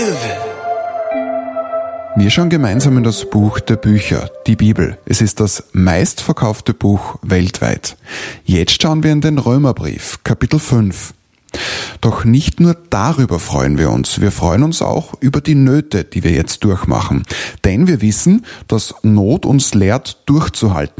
Wir schauen gemeinsam in das Buch der Bücher, die Bibel. Es ist das meistverkaufte Buch weltweit. Jetzt schauen wir in den Römerbrief, Kapitel 5. Doch nicht nur darüber freuen wir uns. Wir freuen uns auch über die Nöte, die wir jetzt durchmachen. Denn wir wissen, dass Not uns lehrt, durchzuhalten.